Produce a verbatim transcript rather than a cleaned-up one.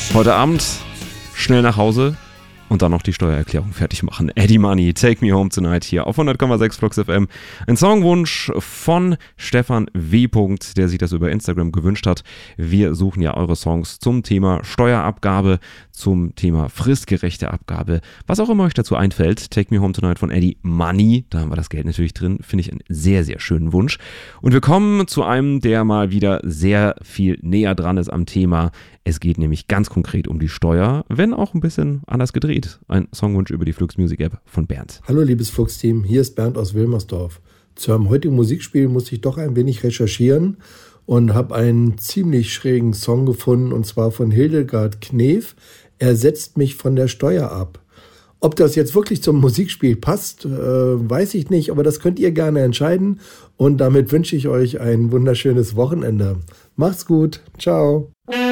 Heute Abend schnell nach Hause und dann noch die Steuererklärung fertig machen. Eddie Money, Take Me Home Tonight hier auf hundert Komma sechs Flux F M. Ein Songwunsch von Stefan W. der sich das über Instagram gewünscht hat. Wir suchen ja eure Songs zum Thema Steuerabgabe, zum Thema fristgerechte Abgabe, was auch immer euch dazu einfällt. Take Me Home Tonight von Eddie Money, da haben wir das Geld natürlich drin, finde ich einen sehr, sehr schönen Wunsch. Und wir kommen zu einem, der mal wieder sehr viel näher dran ist am Thema. Es geht nämlich ganz konkret um die Steuer, wenn auch ein bisschen anders gedreht. Ein Songwunsch über die Flux Music App von Bernd. Hallo liebes Flux-Team, hier ist Bernd aus Wilmersdorf. Zum heutigen Musikspiel musste ich doch ein wenig recherchieren und habe einen ziemlich schrägen Song gefunden, und zwar von Hildegard Knef. Er setzt mich von der Steuer ab. Ob das jetzt wirklich zum Musikspiel passt, äh, weiß ich nicht, aber das könnt ihr gerne entscheiden. Und damit wünsche ich euch ein wunderschönes Wochenende. Macht's gut, ciao.